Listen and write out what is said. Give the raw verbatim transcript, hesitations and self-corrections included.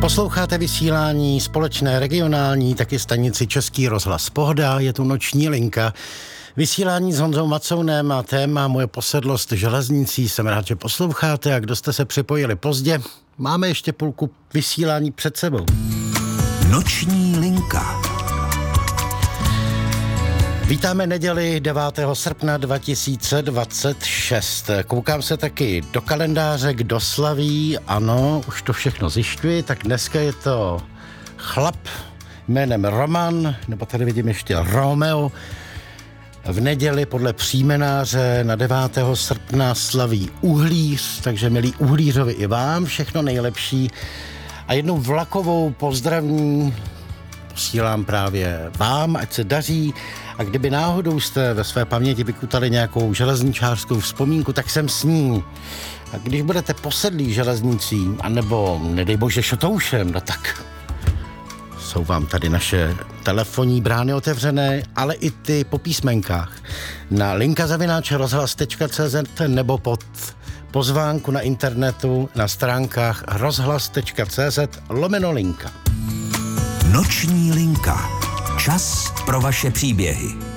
Posloucháte vysílání společné regionální, taky stanici Český rozhlas Pohoda, je tu noční linka. Vysílání s Honzou Macounem a téma Moje posedlost železnicí. Jsem rád, že posloucháte a kdo jste se připojili pozdě, máme ještě půlku vysílání před sebou. Noční linka. Vítáme neděli devátého srpna dva tisíce dvacet šest. Koukám se taky do kalendáře, kdo slaví. Ano, už to všechno zjišťuji. Tak dneska je to chlap jménem Roman, nebo tady vidím ještě Romeo. V neděli podle příjmenáře na devátého srpna slaví Uhlíř, takže milí Uhlířovi i vám všechno nejlepší. A jednu vlakovou pozdravní posílám právě vám, ať se daří. A kdyby náhodou jste ve své paměti vykutali nějakou železničářskou vzpomínku, tak jsem s ní. A když budete posedlí železnicí, anebo nedej bože šotoušem, no tak jsou vám tady naše telefonní brány otevřené, ale i ty po písmenkách. Na linka zavináč rozhlas tečka cé zet nebo pod pozvánku na internetu na stránkách rozhlas tečka cé zet lomeno linka. Noční linka. Čas pro vaše příběhy.